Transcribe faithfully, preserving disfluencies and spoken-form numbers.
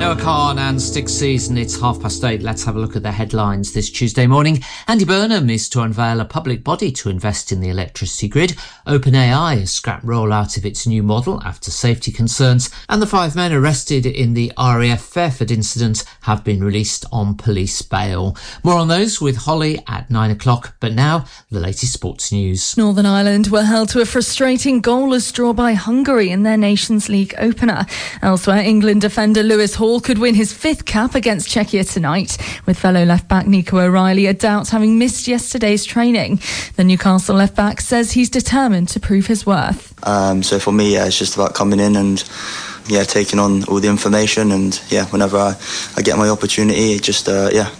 Noah Khan and Stick Season. It's half past eight. Let's have a look at the headlines this Tuesday morning. Andy Burnham is to unveil a public body to invest in the electricity grid. OpenAI has scrapped rollout of its new model after safety concerns. And the five men arrested in the R A F Fairford incident have been released on police bail. More on those with Holly at nine o'clock. But now, the latest sports news. Northern Ireland were held to a frustrating goalless draw by Hungary in their Nations League opener. Elsewhere, England defender Lewis Hall could win his fifth cap against Czechia tonight, with fellow left-back Nico O'Reilly a doubt having missed yesterday's training. The Newcastle left-back says he's determined to prove his worth. Um, so for me, yeah, it's just about coming in and yeah, taking on all the information, and yeah, whenever I, I get my opportunity, just uh, yeah,